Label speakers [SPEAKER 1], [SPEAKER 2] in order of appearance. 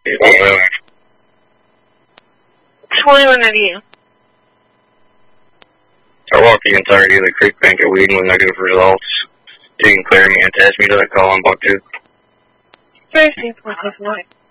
[SPEAKER 1] Which one are you?
[SPEAKER 2] I walked the entirety of the creek bank at Wheaton with negative results. You can clear me and test me to the call on Buck 2.
[SPEAKER 1] First, you what?